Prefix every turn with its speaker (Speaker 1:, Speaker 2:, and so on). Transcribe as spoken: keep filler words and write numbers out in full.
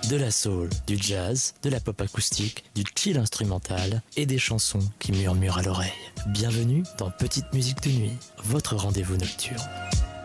Speaker 1: De la soul, du jazz, de la pop acoustique, du chill instrumental et des chansons qui murmurent à l'oreille. Bienvenue dans Petite Musique de Nuit, votre rendez-vous nocturne.